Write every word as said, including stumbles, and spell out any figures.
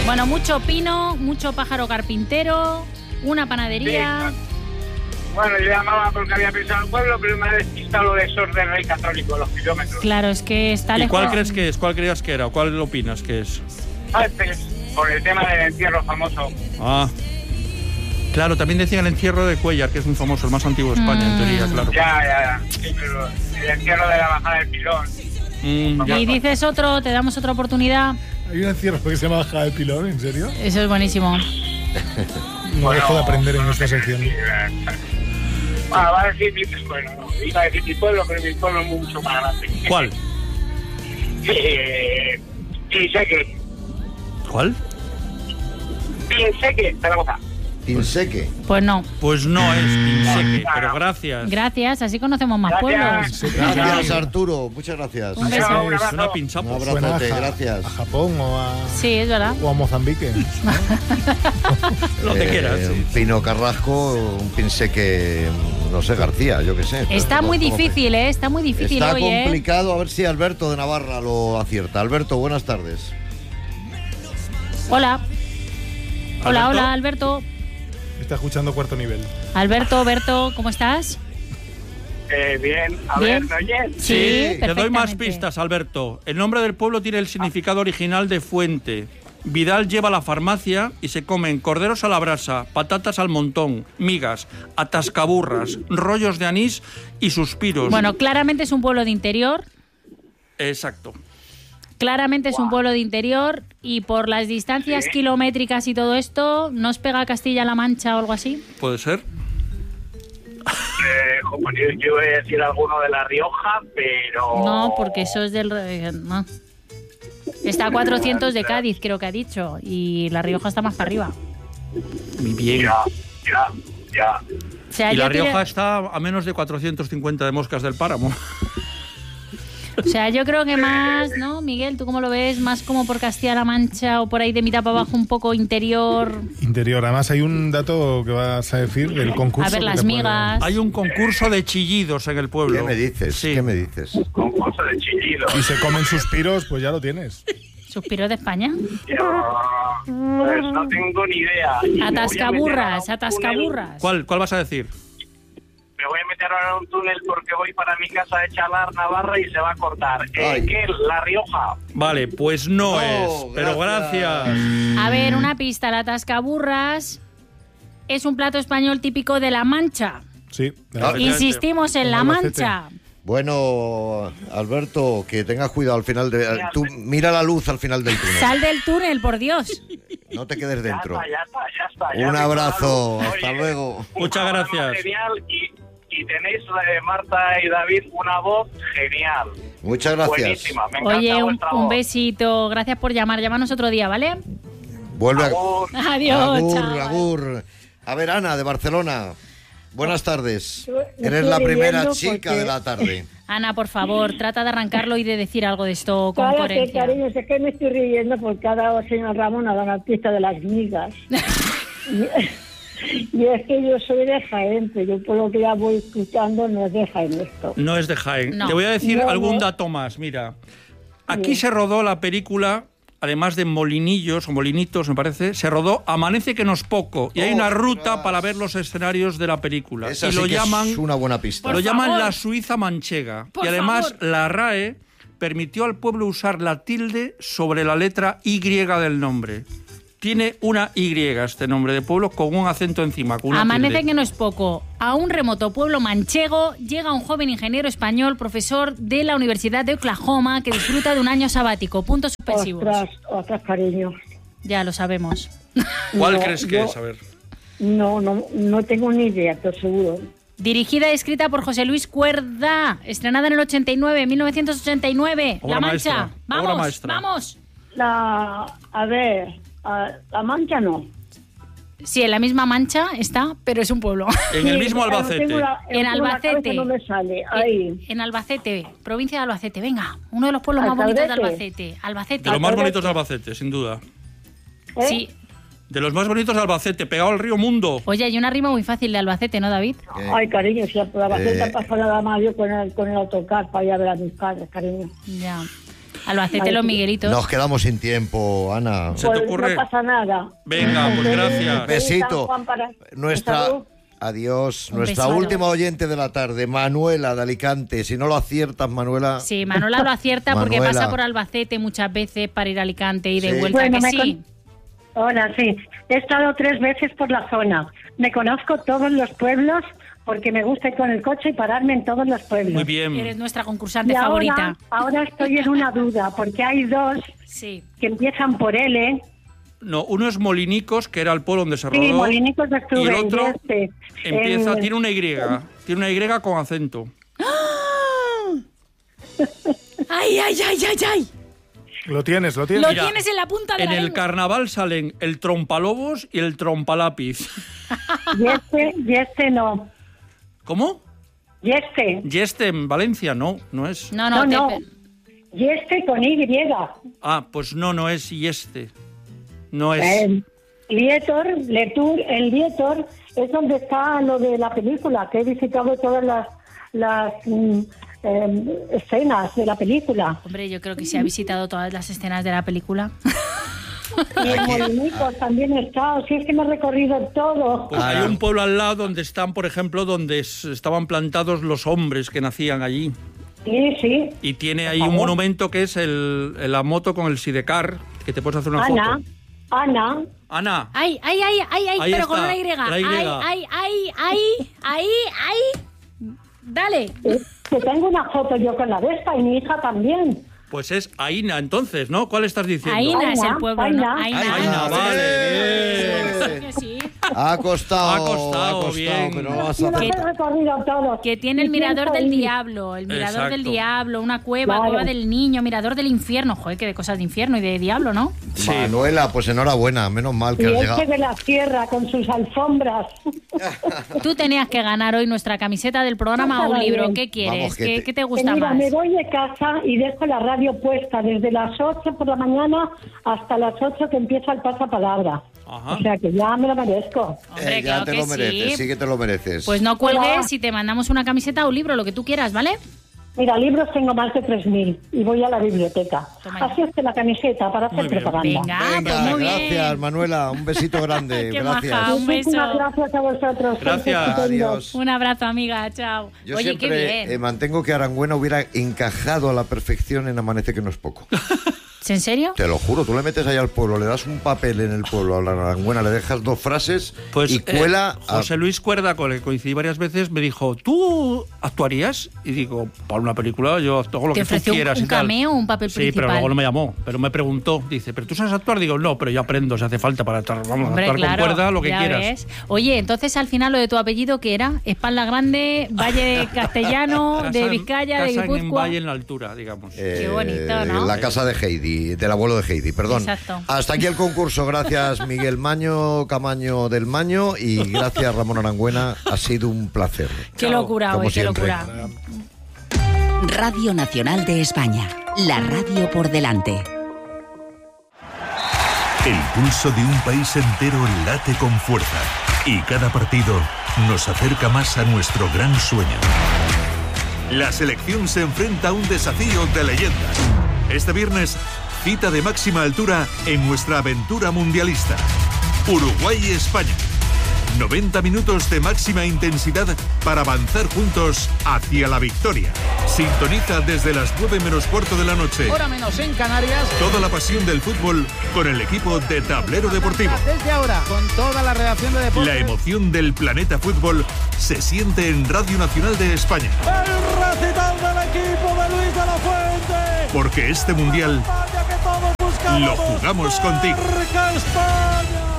Bueno, mucho pino, mucho pájaro carpintero, una panadería... Sí. Bueno, yo llamaba porque había pensado el pueblo, pero me ha despistado lo de esos del Rey Católico, los kilómetros. Claro, es que está ¿Y lejos. cuál crees que es? ¿Cuál creías que era? ¿Cuál opinas que es? Ah, pues, por el tema del entierro famoso. Ah... Claro, también decían el encierro de Cuéllar, que es muy famoso, el más antiguo de España, mm. en teoría, claro. Ya, ya, ya. Sí, pero el encierro de la bajada del pilón. Mm, y dices otro, te damos otra oportunidad. ¿Hay un encierro que se llama bajada del pilón? ¿En serio? Eso es buenísimo. No bueno, dejo de aprender en esta sección. Ah, va a decir mi pueblo, no. Iba a decir mi pueblo, pero mi pueblo es mucho más grande. ¿Cuál? Eh, Pinseque. ¿Cuál? Pinseque, Zaragoza. Pinseque. Pues no. Pues no es Pinseque, pero gracias. Gracias, así conocemos más Gracias. pueblos. Gracias, Arturo. Muchas gracias. Un beso. Un abrazo. Suena pinchapo. Un Suena abrazote, a, gracias. a Japón o a, Sí, es verdad. o a Mozambique. Lo que Eh, quieras. Sí. Un Pino Carrasco, un Pinseque, no sé, García, yo qué sé. Está muy difícil, ¿eh? Está muy difícil Está hoy, ¿eh? complicado, a ver si Alberto de Navarra lo acierta. Alberto, buenas tardes. Hola. Hola, ¿Alberto? hola, Alberto. Está escuchando Cuarto Nivel. Alberto, Berto, ¿cómo estás? Eh, bien, a Bien. ver, ¿me oyes? Sí, Te doy más perfectamente. pistas, Alberto. El nombre del pueblo tiene el significado original de fuente. Vidal lleva a la farmacia y se comen corderos a la brasa, patatas al montón, migas, atascaburras, rollos de anís y suspiros. Bueno, claramente es un pueblo de interior. Exacto. Claramente es un pueblo de interior y por las distancias Sí. kilométricas y todo esto, ¿no os pega Castilla-La Mancha o algo así? ¿Puede ser? Eh, como yo, yo voy a decir alguno de La Rioja, pero... No, porque eso es del... eh, No. Está a cuatrocientos de Cádiz, creo que ha dicho, y La Rioja está más para arriba. Muy bien. Ya, ya, ya. O sea, Y La yo creo- Rioja está a menos de cuatrocientos cincuenta de Moscas del Páramo. O sea, yo creo que más, ¿no, Miguel? ¿Tú cómo lo ves? Más como por Castilla-La Mancha o por ahí de mitad para abajo, un poco interior. Interior. Además, hay un dato que vas a decir del concurso. A ver, que las te puede- migas. Hay un concurso de chillidos en el pueblo. ¿Qué me dices? Sí. ¿Qué me dices? Concurso de chillido. Y se comen suspiros, pues ya lo tienes. ¿Suspiro de España? Yo, pues no tengo ni idea. Y me voy a Atascaburras, meter a un atascaburras. ¿Cuál, ¿Cuál vas a decir? túnel- Me voy a meter ahora en un túnel porque voy para mi casa de Chalar, Navarra, y se va a cortar. Ay. Eh, ¿Qué? La Rioja. Vale, pues no, No, es. Pero gracias. gracias. A ver, una pista. La atascaburras es un plato español típico de La Mancha. Sí. Ah, y- Insistimos en La En Albacete. Mancha. Bueno, Alberto, que tengas cuidado al final de... Tú mira la luz al final del túnel. Sal del túnel, por Dios. No te quedes Ya dentro. está, ya está, ya está. ya Un me abrazo, claro. hasta Oye, luego. un Muchas programa gracias. Genial y, y tenéis, eh, Marta y David, una voz genial. Muchas gracias. Buenísima, me encanta Oye, un, vuestra un voz. besito. Gracias por llamar. Llámanos otro día, ¿vale? Vuelve a... Agur. Adiós. Agur, chaval. agur. A ver, Ana, de Barcelona. Buenas tardes. Me Eres estoy la primera riendo chica porque- de la tarde. Ana, por favor, trata de arrancarlo y de decir algo de esto con Cállate, coherencia. cariño, es que me estoy riendo porque ha dado el señor Ramón a la artista de las migas. y, y es que yo soy de Jaén, pero yo por lo que ya voy escuchando no es de Jaén esto. No es de Jaén. No. Te voy a decir No, algún no. dato más. Mira, aquí Sí. se rodó la película, además de Molinillos o Molinitos, me parece, se rodó Amanece que no es poco. Y hay una Ostras. ruta para ver los escenarios de la película. Esa y sí lo que llaman, es una buena pista. lo Por llaman favor. la Suiza manchega. Por y además favor. la R A E permitió al pueblo usar la tilde sobre la letra Y del nombre. Tiene una Y este nombre de pueblo con un acento encima, con una Amanece tilde. que no es poco. A un remoto pueblo manchego llega un joven ingeniero español, profesor de la Universidad de Oklahoma, que disfruta de un año sabático. Puntos suspensivos. Ostras, ostras, cariño. Ya lo sabemos. ¿Cuál No, crees que yo- es? A ver. No, no, no tengo ni idea, pero seguro. Dirigida y escrita por José Luis Cuerda. Estrenada en el ochenta y nueve, mil novecientos ochenta y nueve. Obra La Mancha. maestra, obra Vamos, maestra. vamos. La, a ver, a- La Mancha no. Sí, en la misma Mancha está, pero es un pueblo. En el Sí, mismo pero Albacete. tengo la- En tengo la Albacete. cabeza, no me sale, ahí. En Albacete, provincia de Albacete. Venga, uno de los pueblos más bonitos de Albacete. Albacete. Albacete. De los más Albacete. bonitos de Albacete, sin duda. ¿Eh? Sí. De los más bonitos de Albacete, pegado al río Mundo. Oye, hay una rima muy fácil de Albacete, ¿no, David? Eh, Ay, cariño, si por Albacete Eh. pasa nada más yo con el, con el autocar para ir a ver a mis padres, cariño. Ya. Albacete, los Miguelitos. Nos quedamos sin tiempo, Ana. ¿Se te Pues ocurre? no pasa nada. Venga, pues gracias. Besito. Juan para- Nuestra... Salud. Adiós. Un Nuestra besito. última oyente de la tarde, Manuela de Alicante. Si no lo aciertas, Manuela... Sí, Manuela lo acierta porque Manuela. pasa por Albacete muchas veces para ir a Alicante y de Sí. vuelta, Bueno, que me sí. con- Hola, sí. He estado tres veces por la zona. Me conozco todos los pueblos porque me gusta ir con el coche y pararme en todos los pueblos. Muy bien. Eres nuestra concursante Y ahora, favorita. ahora estoy en una duda porque hay dos Sí. que empiezan por L. No, uno es Molinicos, que era el pueblo donde se rodó. Sí, Molinicos estuve. y el otro en este, empieza, en- tiene una Y. Tiene una Y con acento. ¡Ay, ay, ay, ay, ay! Lo tienes, lo tienes. Lo Mira, tienes en la punta de En la el lengua. carnaval salen el trompalobos y el trompalápiz. Y este, y este no. ¿Cómo? Y este. Y este en Valencia, no, no es. No, no, No, te- no. Y este con Y. Ah, pues no, no es y este. No es. El Lietor, Letour, el Lietor es donde está lo de la película, que he visitado todas las, las mm, eh, escenas de la película. Hombre, yo creo que se ha visitado todas las escenas de la película. Y en Molinicos también he estado, sí es que me he recorrido todo. Pues hay un pueblo al lado donde están, por ejemplo, donde s- estaban plantados los hombres que nacían allí. Sí, sí. Y tiene ahí Por un favor. monumento que es el, la moto con el sidecar, que te puedes hacer una Ana, foto. Ana, Ana, Ay, ay, ay, ay, ay, Ahí pero está, con una Y. la Y. Ay, ay, ay, ay, ay, ay. Dale. eh, que tengo una foto yo con la de esta y mi hija también. pues es Aina entonces, ¿no? ¿Cuál estás diciendo? Aina es Aina, el pueblo, ¿no? Aina. Aina. Aina, vale, bien. Que sí. Ha costado, Ha costado, bien. pero no vas Yo a los Que- he recorrido todos. Que tiene el Y mirador pienso del ir. diablo, el mirador Exacto. del diablo, una cueva, Claro. cueva del niño, mirador del infierno. Joder, que de cosas de infierno y de diablo, ¿no? Sí. Manuela, pues enhorabuena, menos mal Y que has este llegado. de la sierra con sus alfombras. Tú tenías que ganar hoy nuestra camiseta del programa o un libro. ¿Qué quieres? Vamos, que ¿Qué, te- qué te Que gusta mira, más? me voy de casa y dejo la radio puesta desde las ocho por la mañana hasta las ocho que empieza el pasapalabra. Ajá. O sea que ya me lo merezco. Hombre, Eh, ya claro te que lo mereces, sí. sí. que te lo mereces. Pues no Hola. cuelgues y te mandamos una camiseta o un libro, lo que tú quieras, ¿vale? Mira, libros tengo más de tres mil y voy a la biblioteca. Toma ya. Así es que la camiseta para hacer Muy bien. propaganda. Venga, Venga, pues muy gracias, bien. Manuela. Un besito grande. Qué gracias. maja. Un Muchísimas beso. gracias a vosotros. Gracias. Sois estupendos. Adiós. Un abrazo, amiga, chao. Yo Oye, qué siempre bien. eh, mantengo que Arangüena hubiera encajado a la perfección en Amanece que no es poco. ¿En serio? Te lo juro, tú le metes ahí al pueblo, le das un papel en el pueblo a la Arangüena, le dejas dos frases Pues y cuela. eh, a- José Luis Cuerda, con el que coincidí varias veces, me dijo, ¿tú actuarías? Y digo, para una película yo hago lo ¿Te que tú ofreció un- quieras un y tal. cameo o un papel Sí, principal? pero luego no me llamó, pero me preguntó, dice, ¿pero tú sabes actuar? Digo, no, pero yo aprendo si hace falta para estar, vamos, Hombre, actuar claro, con cuerda, lo que ya quieras. ves. Oye, entonces al final lo de tu apellido, ¿qué era? Espalda Grande, Valle Castellano, Casa de en- Vizcaya, de casa en Guipúzcoa. Valle en la altura, digamos. eh, Qué bonito, ¿no? La casa de Heidi, del abuelo de Heidi, perdón. Exacto. Hasta aquí el concurso. Gracias, Miguel Maño, Camaño del Maño, y gracias, Ramón Arangüena. Ha sido un placer. Qué Chao. locura Como hoy, qué siempre. locura. Radio Nacional de España. La radio por delante. El pulso de un país entero late con fuerza y cada partido nos acerca más a nuestro gran sueño. La selección se enfrenta a un desafío de leyenda. Este viernes, cita de máxima altura en nuestra aventura mundialista. Uruguay y España. noventa minutos de máxima intensidad para avanzar juntos hacia la victoria. Sintoniza desde las nueve menos cuarto de la noche. Hora menos en Canarias. Toda la pasión del fútbol con el equipo de Tablero Deportivo. Desde ahora, con toda la redacción de deportes. La emoción del planeta fútbol se siente en Radio Nacional de España. El recital del equipo de Luis de la Fuente. Porque este mundial España que todos buscamos. lo jugamos contigo. Marca España.